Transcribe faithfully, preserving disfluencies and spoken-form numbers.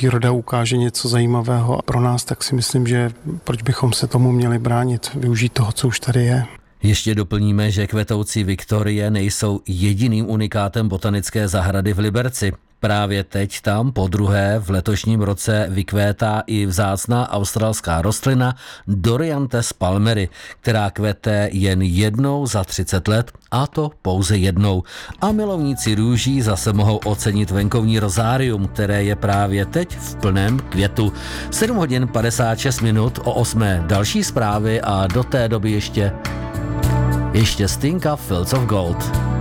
příroda ukáže něco zajímavého a pro nás, tak si myslím, že proč bychom se tomu měli bránit, využít toho, co už tady je. Ještě doplníme, že kvetoucí viktorie nejsou jediným unikátem botanické zahrady v Liberci. Právě teď tam podruhé v letošním roce vykvétá i vzácná australská rostlina Doriantes palmery, která kvete jen jednou za třicet let, a to pouze jednou. A milovníci růží zase mohou ocenit venkovní rozárium, které je právě teď v plném květu. sedm hodin padesát šest minut, o osmé další zprávy a do té doby ještě ještě Stinka Fields of Gold.